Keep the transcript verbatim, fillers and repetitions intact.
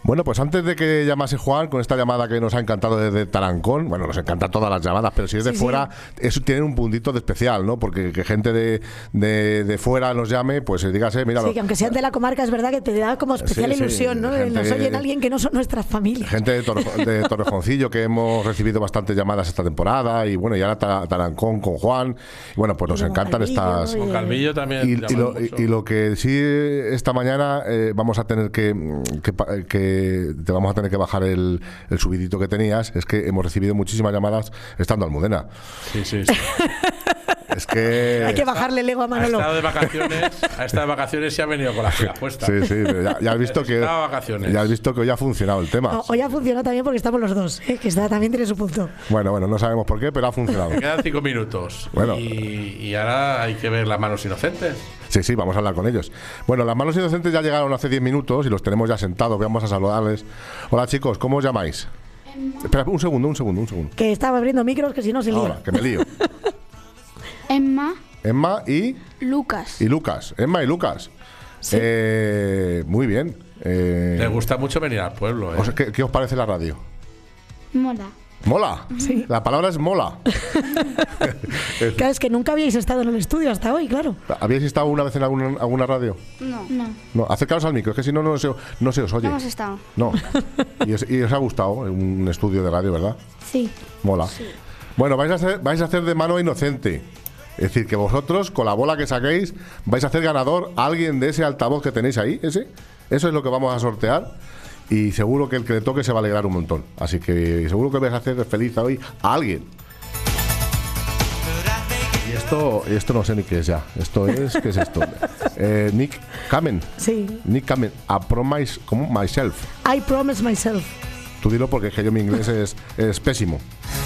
Bueno, pues antes de que llamase Juan, con esta llamada que nos ha encantado desde Tarancón, bueno, nos encantan todas las llamadas, pero si es de sí, fuera, sí. eso tiene un puntito de especial, ¿no? Porque que gente de, de, de fuera nos llame, pues dígase, mira. Sí, que aunque sean de la comarca, es verdad que te da como especial sí, ilusión, sí, ¿no? Gente, nos oyen alguien que no son nuestras familias. Gente de, Torre, de Torrejoncillo, que hemos recibido bastantes llamadas esta temporada, y bueno, y ahora Tarancón con Juan, y bueno, pues nos y encantan Calvillo, estas. Con Calvillo también. Y, y, lo, y, y lo que sí, esta mañana eh, vamos a tener que, que, que te vamos a tener que bajar el, el subidito que tenías, es que hemos recibido muchísimas llamadas estando Almudena. Sí, sí, sí. Es que hay que bajarle el ego a Manolo. Ha estado de vacaciones, ha estado de vacaciones y ha venido con la gira puesta. Sí, sí, pero ya, ya has visto que ya has visto que hoy ha funcionado el tema. No, hoy ha funcionado también porque estamos los dos, ¿eh? Que está, también tiene su punto. Bueno, bueno, no sabemos por qué, pero ha funcionado. Me quedan cinco minutos. Bueno. Y, y ahora hay que ver las manos inocentes. Sí, sí, vamos a hablar con ellos. Bueno, las manos inocentes ya llegaron hace diez minutos y los tenemos ya sentados. Vamos a saludarles. Hola, chicos, ¿cómo os llamáis? Emma. Espera, un segundo, un segundo, un segundo. Que estaba abriendo micros, que si no se lía. Ahora, que me lío. Emma. Emma y... Lucas. Y Lucas. Emma y Lucas. Sí. Eh, muy bien. Eh, Les gusta mucho venir al pueblo, ¿eh? O sea, ¿qué, ¿Qué os parece la radio? Mola. ¿Mola? Sí. La palabra es mola. Claro, es que nunca habíais estado en el estudio hasta hoy, claro. ¿Habíais estado una vez en alguna, alguna radio? No. No. No, acercaos al micro, es que si no, no se, no se os oye. No hemos estado. No. Y os, y os ha gustado un estudio de radio, ¿verdad? Sí. Mola. Sí. Bueno, vais a, hacer, vais a hacer de mano inocente. Es decir, que vosotros, con la bola que saquéis, vais a hacer ganador a alguien de ese altavoz que tenéis ahí, ese. Eso es lo que vamos a sortear. Y seguro que el que le toque se va a alegrar un montón. Así que seguro que vais a hacer feliz hoy a alguien. Y esto, esto no sé ni qué es ya. Esto es, ¿qué es esto? Eh, Nick Kamen. Sí. Nick Kamen. I promise, ¿cómo? Myself. I promise myself. Tú dilo porque es que yo mi inglés es, es pésimo.